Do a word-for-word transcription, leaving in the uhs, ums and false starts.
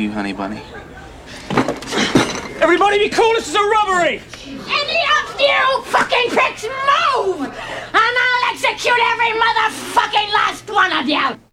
you, honey bunny. Everybody be cool, this is a robbery! Any of you fucking pricks move! And I'll execute every motherfucking last one of you!